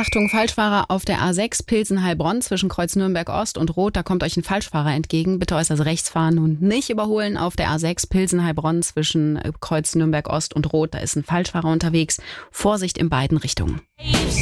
Achtung, Falschfahrer auf der A6 Pilsen-Heilbronn zwischen Kreuz Nürnberg-Ost und Rot. Da kommt euch ein Falschfahrer entgegen. Bitte äußerst rechts fahren und nicht überholen auf der A6 Pilsen-Heilbronn zwischen Kreuz Nürnberg-Ost und Rot. Da ist ein Falschfahrer unterwegs. Vorsicht in beiden Richtungen.